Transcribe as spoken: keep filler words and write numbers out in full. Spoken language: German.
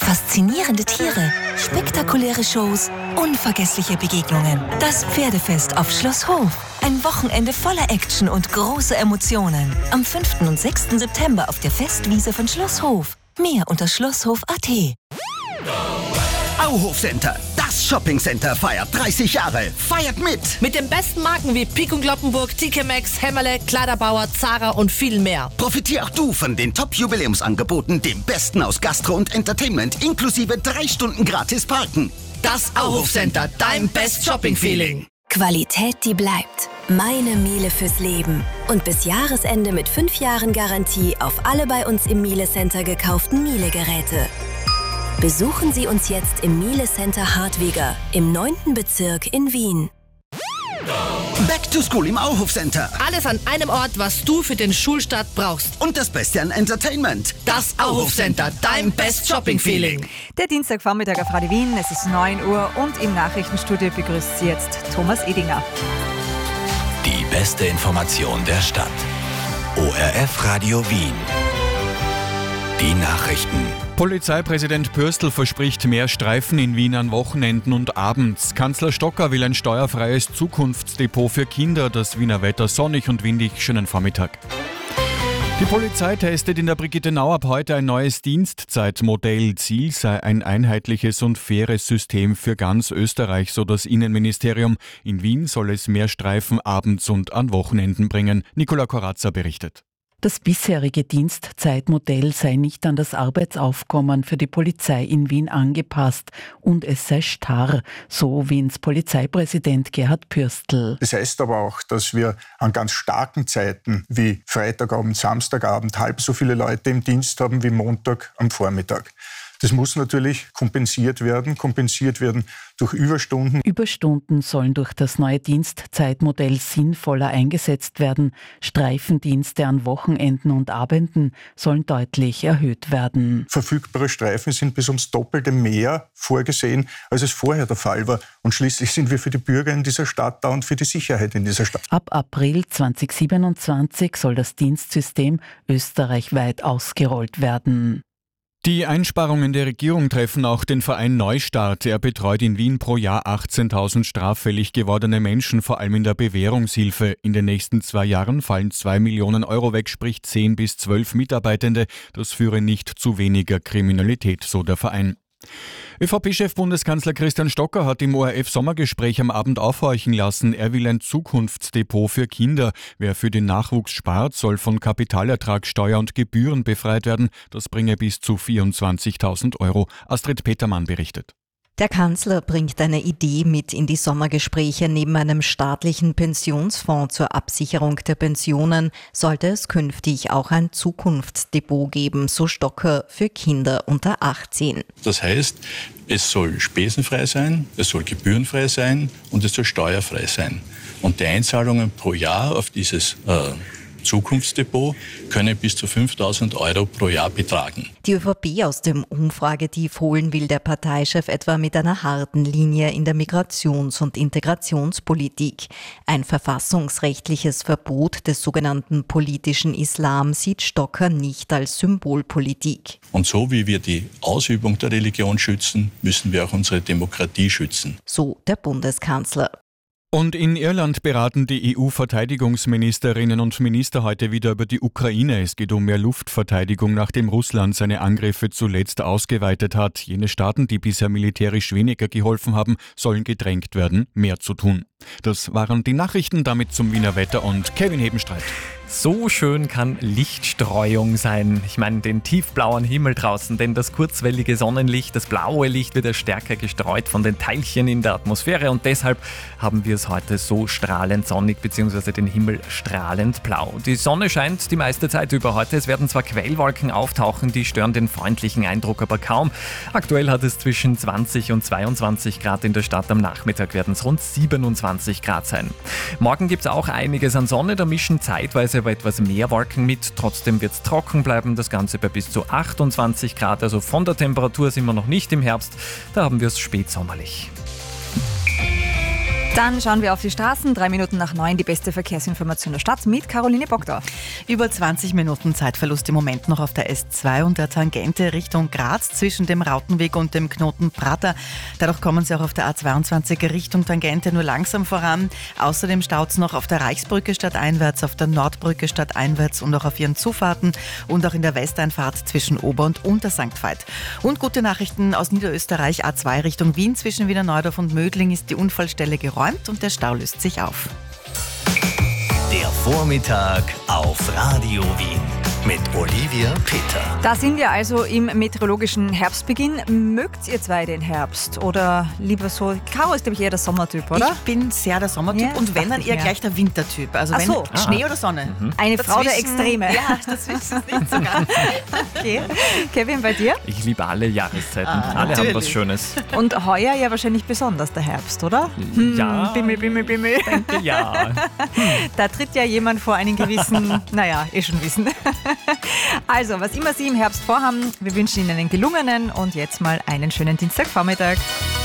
Faszinierende Tiere, spektakuläre Shows, unvergessliche Begegnungen. Das Pferdefest auf Schloss Hof. Ein Wochenende voller Action und große Emotionen. Am fünften und sechsten September auf der Festwiese von Schloss Hof. Mehr unter schlosshof punkt at. Auhof Center, das Shoppingcenter feiert dreißig Jahre. Feiert mit! Mit den besten Marken wie Pik und Kloppenburg, T K Maxx, Hämmerle, Kleiderbauer, Zara und viel mehr. Profitier auch du von den Top-Jubiläumsangeboten, dem Besten aus Gastro und Entertainment, inklusive drei Stunden gratis Parken. Das Auhof Center, dein Best Shopping-Feeling. Qualität, die bleibt. Meine Miele fürs Leben. Und bis Jahresende mit fünf Jahren Garantie auf alle bei uns im Miele Center gekauften Miele-Geräte. Besuchen Sie uns jetzt im Miele Center Hartwiger im neunten Bezirk in Wien. Back to School im Auhof Center. Alles an einem Ort, was du für den Schulstart brauchst. Und das Beste an Entertainment. Das Auhof Center, dein Best Shopping-Feeling. Der Dienstagvormittag auf Radio Wien, es ist neun Uhr und im Nachrichtenstudio begrüßt Sie jetzt Thomas Edinger. Die beste Information der Stadt. O R F Radio Wien. Die Nachrichten. Polizeipräsident Pürstl verspricht mehr Streifen in Wien an Wochenenden und abends. Kanzler Stocker will ein steuerfreies Zukunftsdepot für Kinder. Das Wiener Wetter sonnig und windig. Schönen Vormittag. Die Polizei testet in der Brigittenau ab heute ein neues Dienstzeitmodell. Ziel sei ein einheitliches und faires System für ganz Österreich, so das Innenministerium. In Wien soll es mehr Streifen abends und an Wochenenden bringen. Nicola Corazza berichtet. Das bisherige Dienstzeitmodell sei nicht an das Arbeitsaufkommen für die Polizei in Wien angepasst und es sei starr, so Wiens Polizeipräsident Gerhard Pürstl. Das heißt aber auch, dass wir an ganz starken Zeiten wie Freitagabend, Samstagabend halb so viele Leute im Dienst haben wie Montag am Vormittag. Das muss natürlich kompensiert werden, kompensiert werden durch Überstunden. Überstunden sollen durch das neue Dienstzeitmodell sinnvoller eingesetzt werden. Streifendienste an Wochenenden und Abenden sollen deutlich erhöht werden. Verfügbare Streifen sind bis ums Doppelte mehr vorgesehen, als es vorher der Fall war. Und schließlich sind wir für die Bürger in dieser Stadt da und für die Sicherheit in dieser Stadt. Ab April zweitausendsiebenundzwanzig soll das Dienstsystem österreichweit ausgerollt werden. Die Einsparungen der Regierung treffen auch den Verein Neustart. Er betreut in Wien pro Jahr achtzehntausend straffällig gewordene Menschen, vor allem in der Bewährungshilfe. In den nächsten zwei Jahren fallen zwei Millionen Euro weg, sprich zehn bis zwölf Mitarbeitende. Das führe nicht zu weniger Kriminalität, so der Verein. ÖVP-Chef Bundeskanzler Christian Stocker hat im O R F-Sommergespräch am Abend aufhorchen lassen, er will ein Zukunftsdepot für Kinder. Wer für den Nachwuchs spart, soll von Kapitalertragssteuer und Gebühren befreit werden. Das bringe bis zu vierundzwanzigtausend Euro. Astrid Petermann berichtet. Der Kanzler bringt eine Idee mit in die Sommergespräche. Neben einem staatlichen Pensionsfonds zur Absicherung der Pensionen sollte es künftig auch ein Zukunftsdepot geben, so Stocker, für Kinder unter achtzehn. Das heißt, es soll spesenfrei sein, es soll gebührenfrei sein und es soll steuerfrei sein. Und die Einzahlungen pro Jahr auf dieses äh, Zukunftsdepot können bis zu fünftausend Euro pro Jahr betragen. Die ÖVP aus dem Umfragetief holen will der Parteichef etwa mit einer harten Linie in der Migrations- und Integrationspolitik. Ein verfassungsrechtliches Verbot des sogenannten politischen Islam sieht Stocker nicht als Symbolpolitik. Und so wie wir die Ausübung der Religion schützen, müssen wir auch unsere Demokratie schützen. So der Bundeskanzler. Und in Irland beraten die E U-Verteidigungsministerinnen und Minister heute wieder über die Ukraine. Es geht um mehr Luftverteidigung, nachdem Russland seine Angriffe zuletzt ausgeweitet hat. Jene Staaten, die bisher militärisch weniger geholfen haben, sollen gedrängt werden, mehr zu tun. Das waren die Nachrichten, damit zum Wiener Wetter und Kevin Hebenstreit. So schön kann Lichtstreuung sein. Ich meine den tiefblauen Himmel draußen, denn das kurzwellige Sonnenlicht, das blaue Licht wird ja stärker gestreut von den Teilchen in der Atmosphäre und deshalb haben wir es heute so strahlend sonnig bzw. den Himmel strahlend blau. Die Sonne scheint die meiste Zeit über heute. Es werden zwar Quellwolken auftauchen, die stören den freundlichen Eindruck aber kaum. Aktuell hat es zwischen zwanzig und zweiundzwanzig Grad in der Stadt. Am Nachmittag werden es rund siebenundzwanzig Grad sein. Morgen gibt es auch einiges an Sonne, da mischen zeitweise aber etwas mehr Wolken mit. Trotzdem wird es trocken bleiben, das Ganze bei bis zu achtundzwanzig Grad. Also von der Temperatur sind wir noch nicht im Herbst, da haben wir es spätsommerlich. Dann schauen wir auf die Straßen. Drei Minuten nach neun die beste Verkehrsinformation der Stadt mit Caroline Bockdorf. Über zwanzig Minuten Zeitverlust im Moment noch auf der S zwei und der Tangente Richtung Graz zwischen dem Rautenweg und dem Knoten Prater. Dadurch kommen Sie auch auf der A zweiundzwanzig Richtung Tangente nur langsam voran. Außerdem staut es noch auf der Reichsbrücke stadteinwärts, auf der Nordbrücke stadteinwärts und auch auf ihren Zufahrten und auch in der Westeinfahrt zwischen Ober- und Untersankt Veit. Und gute Nachrichten aus Niederösterreich, A zwei Richtung Wien zwischen Wiener Neudorf und Mödling ist die Unfallstelle geräumt und der Stau löst sich auf. Der Vormittag auf Radio Wien mit Olivia Peter. Da sind wir also im meteorologischen Herbstbeginn. Mögt ihr zwei den Herbst oder lieber so? Caro ist, glaube ich, eher der Sommertyp, oder? Ich bin sehr der Sommertyp Ja, und wenn, dann dachte eher ich mir. gleich der Wintertyp. Also Ach wenn so. Schnee oder Sonne. Mhm. Eine Frau der Dazwischen- Extreme. Ja, dazwischen ist nicht so ganz. Okay. Kevin, bei dir? Ich liebe alle Jahreszeiten. Ah, alle haben was natürlich. Schönes. Und heuer ja wahrscheinlich besonders der Herbst, oder? Ja. Bimmel, bimmel, bimmel. Ja. Da tritt ja jemand vor einen gewissen, naja, eh schon wissen. Also, was immer Sie im Herbst vorhaben, wir wünschen Ihnen einen gelungenen und jetzt mal einen schönen Dienstagvormittag.